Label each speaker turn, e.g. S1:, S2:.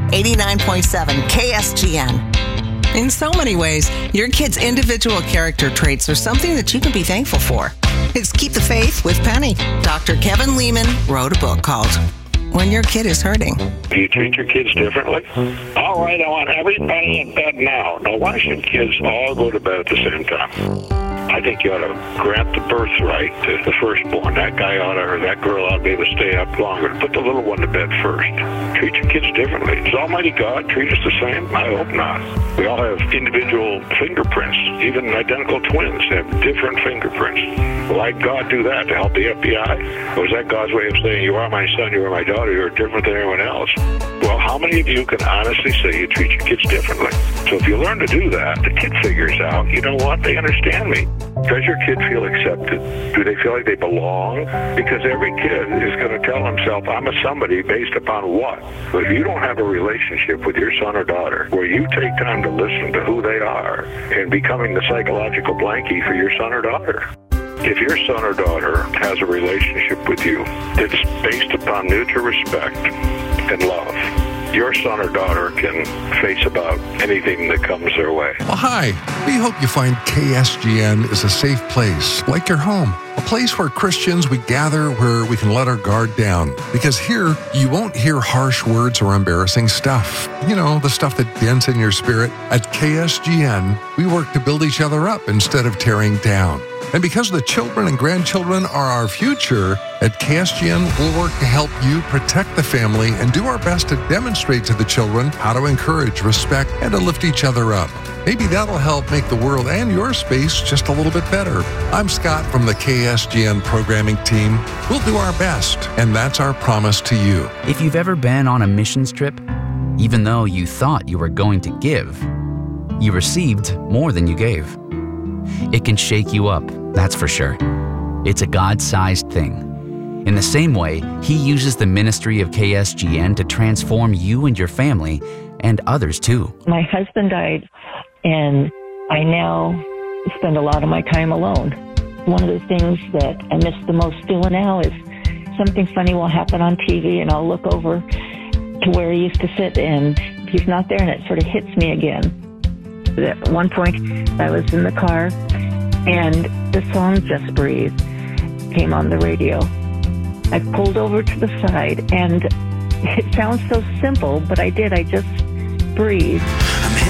S1: 89.7 KSGN. In so many ways, your kid's individual character traits are something that you can be thankful for. It's Keep the Faith with Penny. Dr. Kevin Lehman wrote a book called When Your Kid is Hurting.
S2: Do you treat your kids differently? All right, I want everybody in bed now. Now, why should kids all go to bed at the same time? I think you ought to grant the birthright to the firstborn. That guy ought to, or that girl ought to be able to stay up longer. Put the little one to bed first. Treat your kids differently. Does Almighty God treat us the same? I hope not. We all have individual fingerprints. Even identical twins have different fingerprints. Why'd God do that? To help the FBI? Or was that God's way of saying, you are my son, you are my daughter, you're different than anyone else? Well, how many of you can honestly say you treat your kids differently? So if you learn to do that, the kid figures out, you know what, they understand me. Does your kid feel accepted? Do they feel like they belong? Because every kid is going to tell himself, I'm a somebody based upon what? But if you don't have a relationship with your son or daughter where you take time to listen to who they are and becoming the psychological blankie for your son or daughter, if your son or daughter has a relationship with you that's based upon mutual respect and love, your son or daughter can face about anything that comes their way.
S3: Well, hi. We hope you find KSGN is a safe place, like your home. A place where Christians, we gather where we can let our guard down. Because here, you won't hear harsh words or embarrassing stuff. You know, the stuff that dents in your spirit. At KSGN, we work to build each other up instead of tearing down. And because the children and grandchildren are our future, at KSGN, we'll work to help you protect the family and do our best to demonstrate to the children how to encourage, respect, and to lift each other up. Maybe that'll help make the world and your space just a little bit better. I'm Scott from the KSGN programming team. We'll do our best, and that's our promise to you.
S4: If you've ever been on a missions trip, even though you thought you were going to give, you received more than you gave. It can shake you up, that's for sure. It's a God-sized thing. In the same way, He uses the ministry of KSGN to transform you and your family and others too.
S5: My husband died, and I now spend a lot of my time alone. One of the things that I miss the most doing now is something funny will happen on TV, and I'll look over to where he used to sit, and he's not there, and it sort of hits me again. At one point, I was in the car, and the song Just Breathe came on the radio. I pulled over to the side, and it sounds so simple, but I did. I just breathed.